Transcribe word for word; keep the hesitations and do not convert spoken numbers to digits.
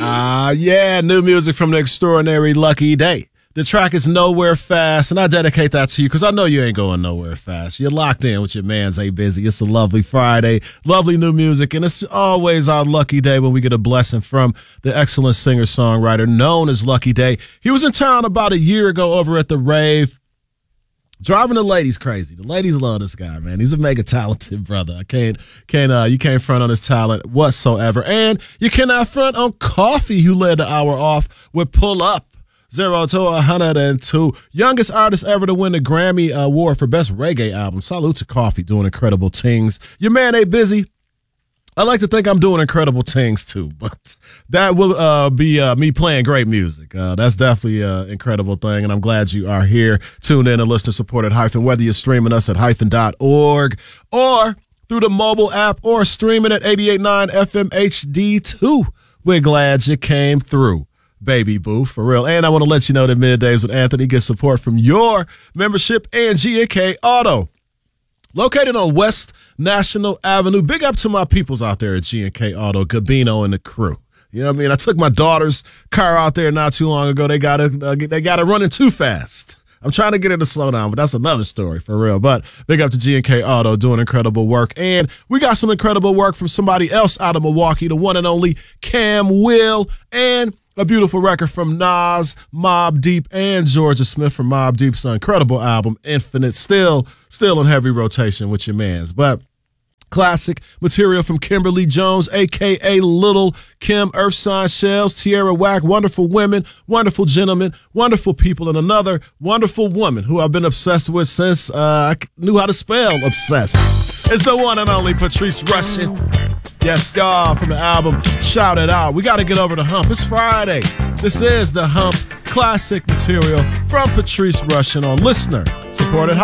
Ah, uh, yeah, new music from the extraordinary Lucky Daye. The track is Nowhere Fast, and I dedicate that to you because I know you ain't going nowhere fast. You're locked in with your man's A Busy. It's a lovely Friday, lovely new music, and it's always our lucky day when we get a blessing from the excellent singer-songwriter known as Lucky Daye. He was in town about a year ago over at the rave, driving the ladies crazy. The ladies love this guy, man. He's a mega talented brother. I can't, can't, uh, you can't front on his talent whatsoever. And you cannot front on Coffee, who led the hour off with Pull Up. Zero to one hundred two. Youngest artist ever to win the Grammy Award for Best Reggae Album. Salute to Coffee, doing incredible things. Your man ain't busy. I like to think I'm doing incredible things too, but that will uh, be uh, me playing great music. Uh, that's definitely an incredible thing, and I'm glad you are here. Tune in and listener supported Hyphen, whether you're streaming us at hyphen dot org or through the mobile app or streaming at eighty-eight point nine F M H D two. We're glad you came through, baby boo, for real. And I want to let you know that Middays with Anthony gets support from your membership and G and K Auto. Located on West National Avenue. Big up to my peoples out there at G and K Auto, Gabino and the crew. You know what I mean? I took my daughter's car out there not too long ago. They got it, uh, they got it running too fast. I'm trying to get it to slow down, but that's another story for real. But big up to G and K Auto doing incredible work. And we got some incredible work from somebody else out of Milwaukee, the one and only Cam Will, and a beautiful record from Nas, Mobb Deep, and Georgia Smith from Mobb Deep's incredible album, Infinite. Still, still in heavy rotation with your mans. But classic material from Kimberly Jones, a k a. Little Kim, Earth Sign Shells, Tierra Whack, wonderful women, wonderful gentlemen, wonderful people, and another wonderful woman who I've been obsessed with since uh, I knew how to spell obsessed. It's the one and only Patrice Rushen. Yes, y'all, from the album Shout It Out. We got to get over the hump. It's Friday. This is The Hump, classic material from Patrice Rushen on listener supported